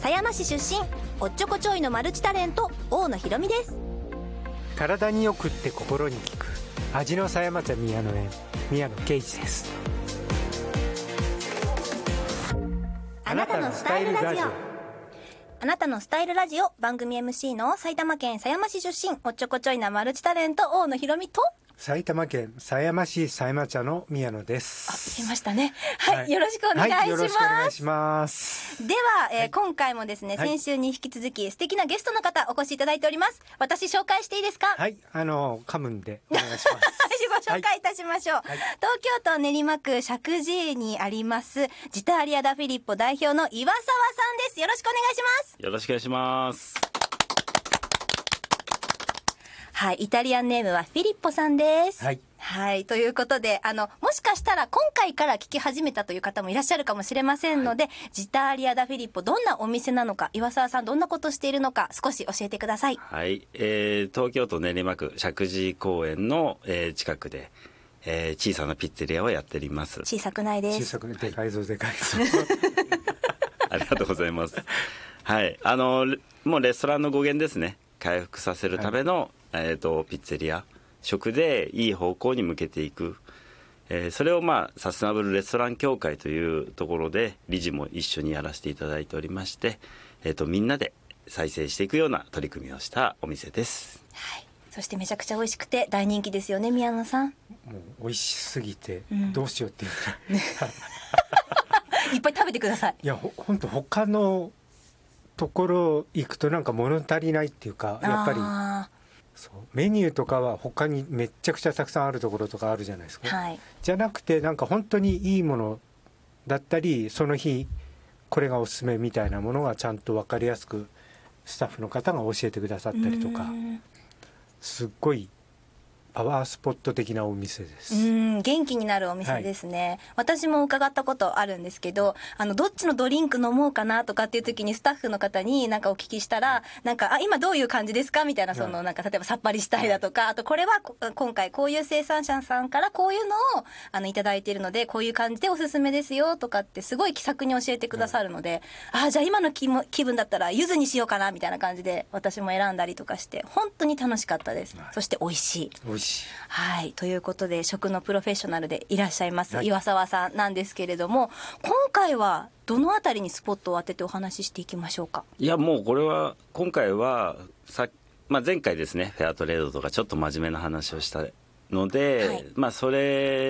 狭山市出身、おっちょこちょいのマルチタレント、大野ひろみです。 体によくって心に効く味の狭山茶宮の園、宮野啓一です。 あなたのスタイルラジオ。あなたのスタイルラジオ、番組 MC の埼玉県狭山市出身、おっちょこちょいなマルチタレント、大野ひろみと埼玉県狭山市狭山茶の宮野です。 言いましたね。はい、よろしくお願いします。 はい、よろしくお願いします。 では、今回もですね、先週に引き続き素敵なゲストの方お越しいただいております。私紹介していいですか？ はい、カムンでお願いします。 ご紹介いたしましょう。東京都練馬区石神井にありますジターリアダフィリッポ代表の岩沢さんです。よろしくお願いします。 よろしくお願いします。 はい、イタリアンネームはフィリッポさんです。 はい。 はい、ということで、もしかしたら今回から聞き始めたという方もいらっしゃるかもしれませんので、ジターリアダフィリッポ、どんなお店なのか、岩沢さんどんなことしているのか、少し教えてください。 はい、東京都練馬区石神井公園の、近くで、小さなピッツェリアをやっております。 小さくないです。 小さくね、でかいぞでかいぞ。 ありがとうございます。はい、もうレストランの語源ですね。回復させるための、ピッツェリア、食でいい方向に向けていく、それをサステナブルレストラン協会というところで理事も一緒にやらせていただいておりまして、みんなで再生していくような取り組みをしたお店です。 はい、そしてめちゃくちゃ美味しくて大人気ですよね、宮野さん。 もう美味しすぎてどうしようっていう、 いっぱい食べてください。 いや、本当他のところ行くとなんか物足りないっていうか、やっぱりそうメニューとかは他にめっちゃくちゃたくさんあるところとかあるじゃないですか、 はい、 じゃなくてなんか本当にいいものだったり、その日これがおすすめみたいなものがちゃんと分かりやすくスタッフの方が教えてくださったりとか、すっごいパワースポット的なお店です。 元気になるお店ですね、はい、私も伺ったことあるんですけど、どっちのドリンク飲もうかなとかっていう時にスタッフの方になんかお聞きしたら、なんか今どういう感じですかみたいな、なんか例えばさっぱりしたいだとか、あとこれは今回こういう生産者さんからこういうのをいただいているのでこういう感じでおすすめですよとかってすごい気さくに教えてくださるので、じゃあ今の気分だったら柚子にしようかなみたいな感じで私も選んだりとかして本当に楽しかったです、そして美味しい。はい、ということで食のプロフェッショナルでいらっしゃいます、岩沢さんなんですけれども、今回はどのあたりにスポットを当ててお話ししていきましょうか？ いや、もうこれは今回は前回ですね、フェアトレードとかちょっと真面目な話をしたので、はい、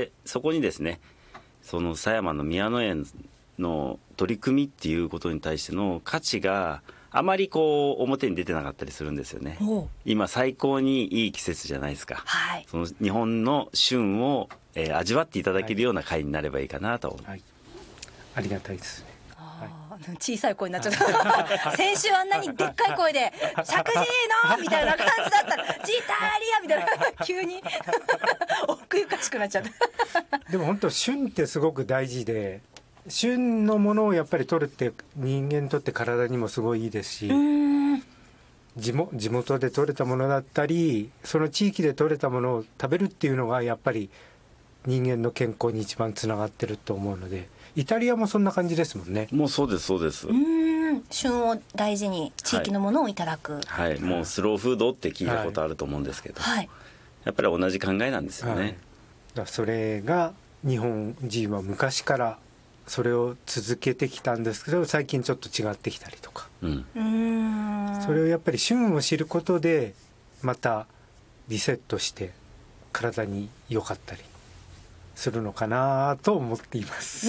そこにですね、その狭山の宮野園の取り組みっていうことに対しての価値があまり表に出てなかったりするんですよね。今最高にいい季節じゃないですか、はい、その日本の旬を、味わっていただけるような会になればいいかなと思う、はい、ありがたいですね。 小さい声になっちゃった先週あんなにでっかい声で石神井のみたいな感じだったらジターリアみたいな急に奥ゆかしくなっちゃったでも本当旬ってすごく大事で、旬のものをやっぱり取るって人間にとって体にもすごいいいですし、地元で取れたものだったりその地域で取れたものを食べるっていうのがやっぱり人間の健康に一番つながってると思うので、イタリアもそんな感じですもんね。 もうそうですそうです。 旬を大事に地域のものをいただく、 はい、もうスローフードって聞いたことあると思うんですけど、はい、やっぱり同じ考えなんですよね、はい、 だそれが日本人は昔からそれを続けてきたんですけど、最近ちょっと違ってきたりとか、それをやっぱり旬を知ることでまたリセットして体に良かったりするのかなと思っています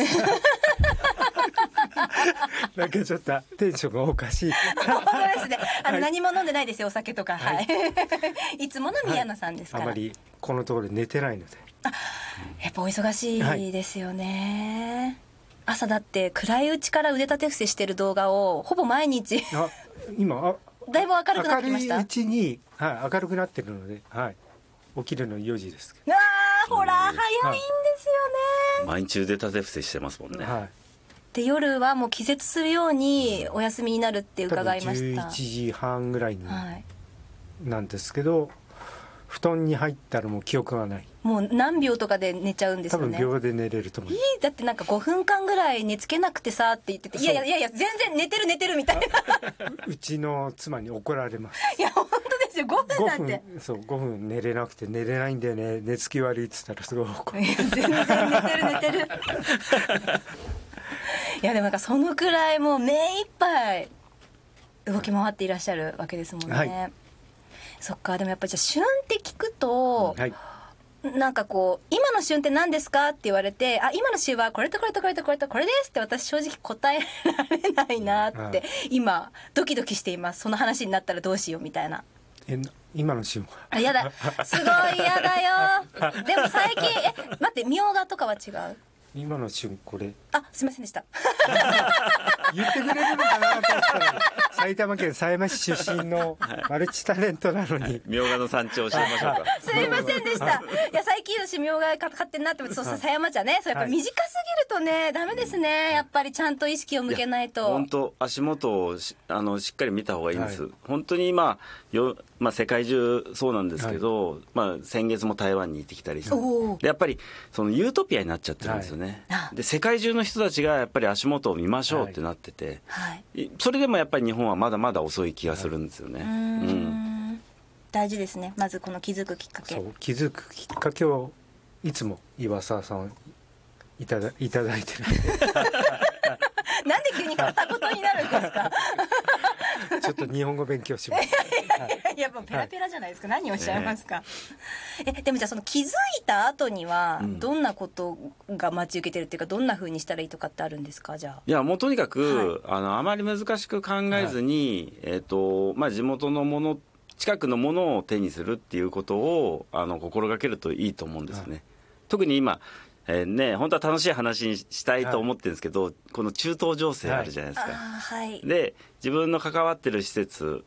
なんかちょっとテンションがおかしい本当ですね、何も飲んでないですよ、お酒とか、はい、いつもの宮野さんですから、 あまりこのところで寝てないので、 やっぱお忙しいですよね、朝だって暗いうちから腕立て伏せしてる動画をほぼ毎日今だいぶ明るくなってきました。 明るいうちに、はい、明るくなってるので、はい、起きるの4時ですけど、 ほら早いんですよね、 毎日腕立て伏せしてますもんね、 はい、 で夜はもう気絶するようにお休みになるって伺いました。 11時半ぐらいになんですけど、布団に入ったらもう記憶がないもう何秒とかで寝ちゃうんです多よね。 分秒で寝れると思う。 だってなんか5分間ぐらい寝つけなくてさって言ってて、いやいやいやいや全然寝てるみたいなうちの妻に怒られます。 いや本当ですよ、5分なんて。 そう5分寝れなくて寝れないんだよね、寝つき悪いっつったらすごい怒る。 いや全然寝てるいやでもなんかそのくらいもう目いっぱい動き回っていらっしゃるわけですもんね、 はい、 そっか。でもやっぱりじゃあ旬って聞くと、 はい、 なんかこう今の旬って何ですかって言われて、あ今の旬はこれとこれとこれとこれとこれですって私正直答えられないなって今ドキドキしています。その話になったらどうしようみたいな。 今の旬はやだすごいやだよでも最近待ってみょうがとかは違う？ 今の旬これすいませんでした言ってくれるのかなと思ったら埼玉県狭山市出身のマルチタレントなのにみょうがの産地を教えましょうかすいませんでした。いや最近私みょうが買ってんなって思って、そう狭山茶ね、そうやっぱ短すぎるとねダメですね。やっぱりちゃんと意識を向けないと。 本当足元をしっかり見た方がいいんです、はい、本当に今世界中そうなんですけど、はい、先月も台湾に行ってきたりしてでやっぱりそのユートピアになっちゃってるんですよね、はい、で世界中の人たちがやっぱり足元を見ましょうってなってて、はい、それでもやっぱり日本はまだまだ遅い気がするんですよね、 大事ですね。まずこの気づくきっかけ、 そう気づくきっかけをいつも岩沢さんいただいてるなんで急に片言になるんですかちょっと日本語勉強しますいやもうペラペラじゃないですか、何をおっしゃいますか、でもじゃあその気づいた後にはどんなことが待ち受けてるっていうか、どんな風にしたらいいとかってあるんですか？じゃあいやもうとにかく、あまり難しく考えずに、地元のもの近くのものを手にするっていうことを心がけるといいと思うんですね、特に今本当は楽しい話にしたいと思ってるんですけど、この中東情勢あるじゃないですか、で自分の関わってる施設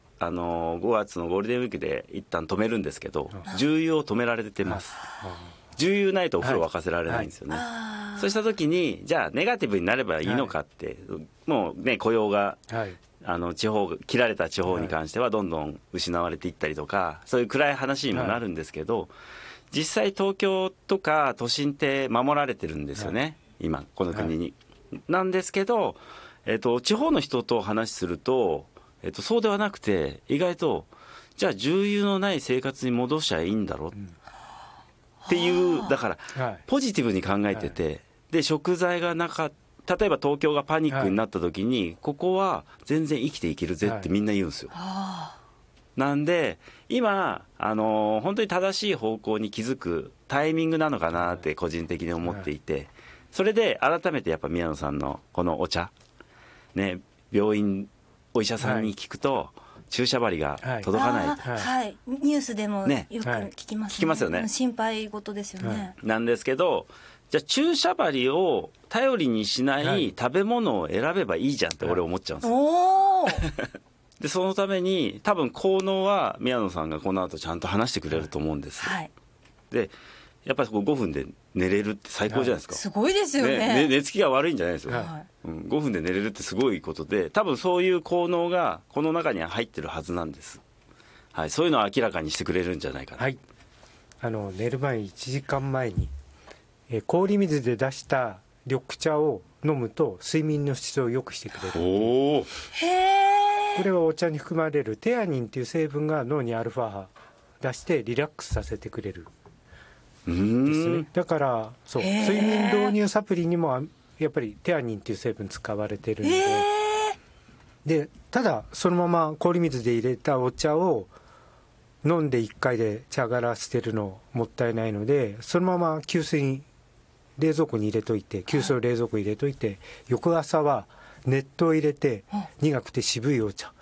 5月のゴールデンウィークで一旦止めるんですけど、重油を止められてます、重油ないとお風呂沸かせられないんですよね、そうした時にじゃあネガティブになればいいのかって、もうね雇用が、切られた地方に関してはどんどん失われていったりとか、そういう暗い話にもなるんですけど、実際東京とか都心って守られてるんですよね、今この国に、なんですけど、地方の人と話すると、そうではなくて意外とじゃあ重油のない生活に戻しゃいいんだろうっていう、だからポジティブに考えてて、で食材がなかった例えば東京がパニックになった時に、ここは全然生きていけるぜってみんな言うんですよ、なんで今本当に正しい方向に気づくタイミングなのかなって個人的に思っていて、それで改めてやっぱ宮野さんのこのお茶ね、病院お医者さんに聞くと、注射針が届かない、 ニュースでもよく聞きますね、 聞きますよね、 心配事ですよね、 なんですけど、じゃあ注射針を頼りにしない食べ物を選べばいいじゃんって俺思っちゃうんですよ、でそのために多分効能は宮野さんがこの後ちゃんと話してくれると思うんです、でやっぱり5分で寝れるって最高じゃないですか、 すごいですよね、 寝つきが悪いんじゃないですよ、5分で寝れるってすごいことで、多分そういう効能がこの中には入ってるはずなんです、そういうのを明らかにしてくれるんじゃないかな、 寝る前1時間前に、氷水で出した緑茶を飲むと睡眠の質を良くしてくれる。 おー、 これはお茶に含まれるテアニンっていう成分が脳にアルファ波出してリラックスさせてくれるですね。だからそう睡眠導入サプリにもやっぱりテアニンっていう成分使われてるんで、ただそのまま氷水で入れたお茶を飲んで1回で茶殻捨てるのもったいないので、そのまま急須に冷蔵庫に入れといて、急須を冷蔵庫に入れといて、翌朝は熱湯を入れて苦くて渋いお茶